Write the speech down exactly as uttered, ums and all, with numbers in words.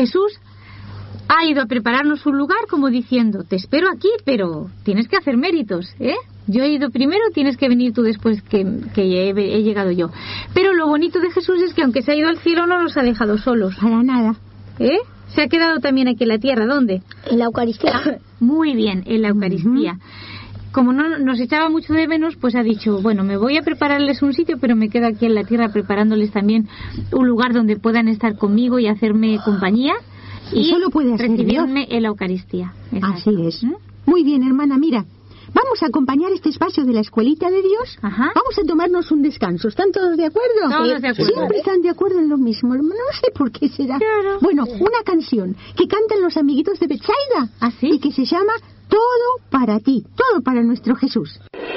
Jesús ha ido a prepararnos un lugar como diciendo, te espero aquí, pero tienes que hacer méritos, ¿eh? Yo he ido primero, tienes que venir tú después que, que he, he llegado yo. Pero lo bonito de Jesús es que aunque se ha ido al cielo no nos ha dejado solos. Para nada. ¿Eh? Se ha quedado también aquí en la tierra. ¿Dónde? En la Eucaristía. Muy bien, en la Eucaristía. Uh-huh. Como no nos echaba mucho de menos, pues ha dicho, bueno, me voy a prepararles un sitio, pero me quedo aquí en la tierra preparándoles también un lugar donde puedan estar conmigo y hacerme compañía. Y solo puede hacer recibirme Dios. En la Eucaristía. Exacto. Así es. ¿Mm? Muy bien, hermana, mira. Vamos a acompañar este espacio de la escuelita de Dios. Ajá. Vamos a tomarnos un descanso. ¿Están todos de acuerdo? Todos de acuerdo. Siempre están de acuerdo en lo mismo, hermano. No sé por qué será. Claro. Bueno, una canción que cantan los amiguitos de Betsaida. ¿Ah, sí? Y que se llama Todo para ti. Todo para nuestro Jesús.